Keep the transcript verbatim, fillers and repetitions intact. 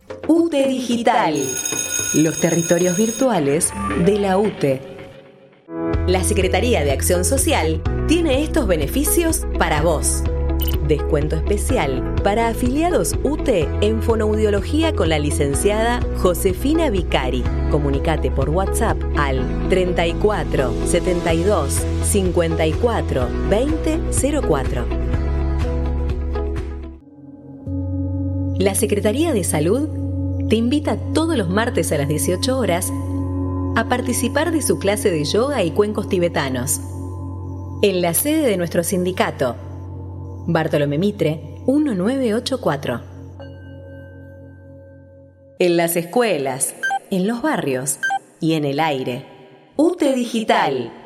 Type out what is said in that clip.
U T E Digital, los territorios virtuales de la U T E. La Secretaría de Acción Social tiene estos beneficios para vos. Descuento especial para afiliados U T E en fonoaudiología con la licenciada Josefina Vicari. Comunicate por WhatsApp al treinta y cuatro, setenta y dos, cincuenta y cuatro, veinte, cero cuatro. La Secretaría de Salud te invita todos los martes a las dieciocho horas a participar de su clase de yoga y cuencos tibetanos en la sede de nuestro sindicato, Bartolomé Mitre, mil novecientos ochenta y cuatro. En las escuelas, en los barrios y en el aire. U T E Digital.